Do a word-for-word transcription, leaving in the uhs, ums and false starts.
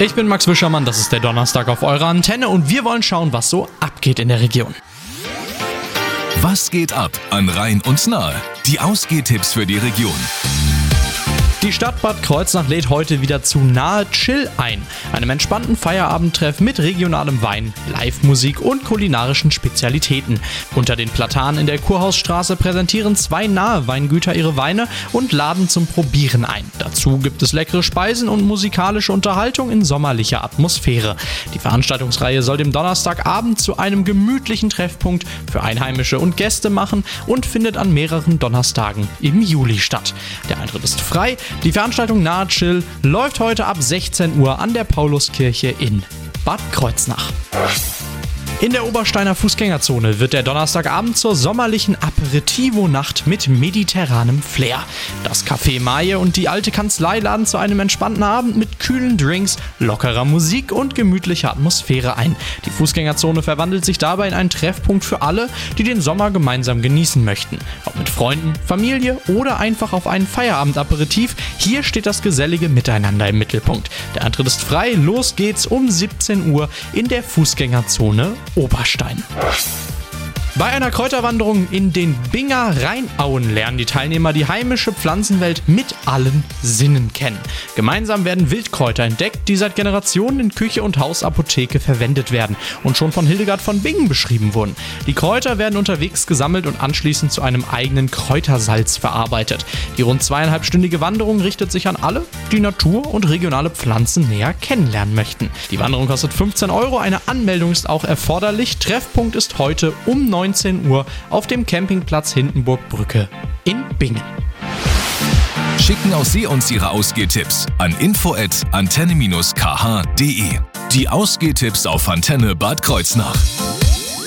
Ich bin Max Wischermann, das ist der Donnerstag auf eurer Antenne und wir wollen schauen, was so abgeht in der Region. Was geht ab an Rhein und Nahe? Die Ausgehtipps für die Region. Die Stadt Bad Kreuznach lädt heute wieder zu Nahe Chill ein, einem entspannten Feierabendtreff mit regionalem Wein, Live-Musik und kulinarischen Spezialitäten. Unter den Platanen in der Kurhausstraße präsentieren zwei Nahe Weingüter ihre Weine und laden zum Probieren ein. Dazu gibt es leckere Speisen und musikalische Unterhaltung in sommerlicher Atmosphäre. Die Veranstaltungsreihe soll dem Donnerstagabend zu einem gemütlichen Treffpunkt für Einheimische und Gäste machen und findet an mehreren Donnerstagen im Juli statt. Der Eintritt ist frei. Die Veranstaltung Nahe Chill läuft heute ab sechzehn Uhr an der Pauluskirche in Bad Kreuznach. In der Obersteiner Fußgängerzone wird der Donnerstagabend zur sommerlichen Aperitivo-Nacht mit mediterranem Flair. Das Café Maje und die alte Kanzlei laden zu einem entspannten Abend mit kühlen Drinks, lockerer Musik und gemütlicher Atmosphäre ein. Die Fußgängerzone verwandelt sich dabei in einen Treffpunkt für alle, die den Sommer gemeinsam genießen möchten. Ob mit Freunden, Familie oder einfach auf einen Feierabendaperitif, hier steht das gesellige Miteinander im Mittelpunkt. Der Eintritt ist frei, los geht's um siebzehn Uhr in der Fußgängerzone Oberstein. Bei einer Kräuterwanderung in den Binger Rheinauen lernen die Teilnehmer die heimische Pflanzenwelt mit allen Sinnen kennen. Gemeinsam werden Wildkräuter entdeckt, die seit Generationen in Küche und Hausapotheke verwendet werden und schon von Hildegard von Bingen beschrieben wurden. Die Kräuter werden unterwegs gesammelt und anschließend zu einem eigenen Kräutersalz verarbeitet. Die rund zweieinhalbstündige Wanderung richtet sich an alle, die Natur und regionale Pflanzen näher kennenlernen möchten. Die Wanderung kostet fünfzehn Euro, eine Anmeldung ist auch erforderlich. Treffpunkt ist heute um neunzehn Uhr auf dem Campingplatz Hindenburgbrücke in Bingen. Schicken auch Sie uns Ihre Ausgehtipps an info at antenne dash k h punkt de. Die Ausgehtipps auf Antenne Bad Kreuznach.